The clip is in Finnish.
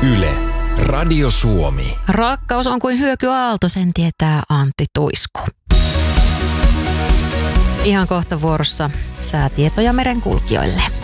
Yle, Radio Suomi. Rakkaus on kuin hyökyaalto, sen tietää Antti Tuisku. Ihan kohta vuorossa säätietoja merenkulkijoille.